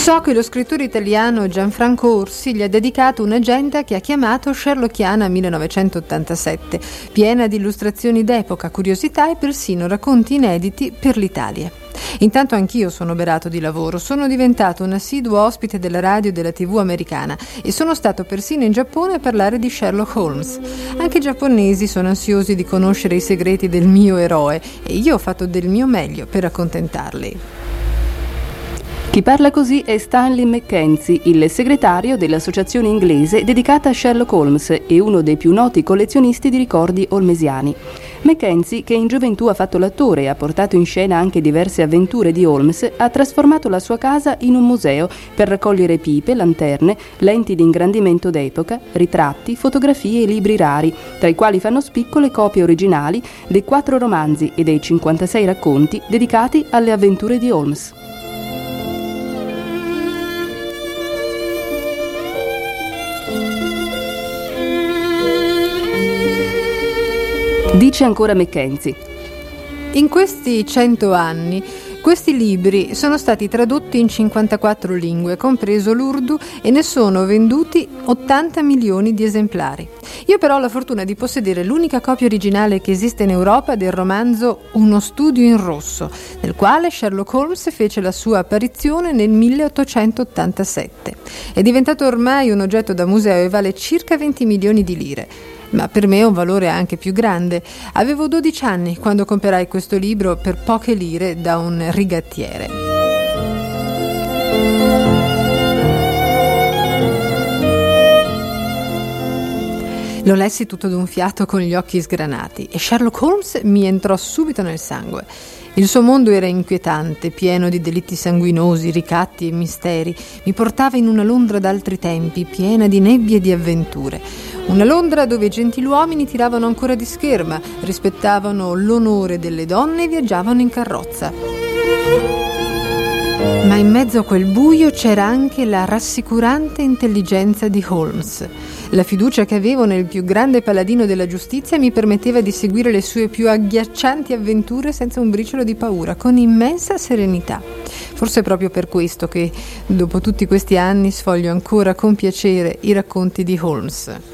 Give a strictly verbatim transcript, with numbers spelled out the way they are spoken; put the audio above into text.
So che lo scrittore italiano Gianfranco Orsi gli ha dedicato un'agenda che ha chiamato Sherlockiana millenovecentottantasette, piena di illustrazioni d'epoca, curiosità e persino racconti inediti per l'Italia. Intanto anch'io sono oberato di lavoro, sono diventato un assiduo ospite della radio e della tivù americana e sono stato persino in Giappone a parlare di Sherlock Holmes. Anche i giapponesi sono ansiosi di conoscere i segreti del mio eroe e io ho fatto del mio meglio per accontentarli. Chi parla così è Stanley Mackenzie, il segretario dell'associazione inglese dedicata a Sherlock Holmes e uno dei più noti collezionisti di ricordi holmesiani. Mackenzie, che in gioventù ha fatto l'attore e ha portato in scena anche diverse avventure di Holmes, ha trasformato la sua casa in un museo per raccogliere pipe, lanterne, lenti di ingrandimento d'epoca, ritratti, fotografie e libri rari, tra i quali fanno spicco le copie originali dei quattro romanzi e dei cinquantasei racconti dedicati alle avventure di Holmes. Dice ancora Mackenzie: in questi cento anni questi libri sono stati tradotti in cinquantaquattro lingue, compreso l'Urdu, e ne sono venduti ottanta milioni di esemplari. Io però ho la fortuna di possedere l'unica copia originale che esiste in Europa del romanzo Uno studio in rosso, nel quale Sherlock Holmes fece la sua apparizione nel milleottocentottantasette. È diventato ormai un oggetto da museo e vale circa venti milioni di lire. Ma per me è un valore anche più grande. Avevo dodici anni quando comperai questo libro per poche lire da un rigattiere. Lo lessi tutto d'un fiato con gli occhi sgranati e Sherlock Holmes mi entrò subito nel sangue. Il suo mondo era inquietante, pieno di delitti sanguinosi, ricatti e misteri. Mi portava in una Londra d'altri tempi, piena di nebbie e di avventure. Una Londra dove i gentiluomini tiravano ancora di scherma, rispettavano l'onore delle donne e viaggiavano in carrozza. Ma in mezzo a quel buio c'era anche la rassicurante intelligenza di Holmes. La fiducia che avevo nel più grande paladino della giustizia mi permetteva di seguire le sue più agghiaccianti avventure senza un briciolo di paura, con immensa serenità. Forse è proprio per questo che, dopo tutti questi anni, sfoglio ancora con piacere i racconti di Holmes.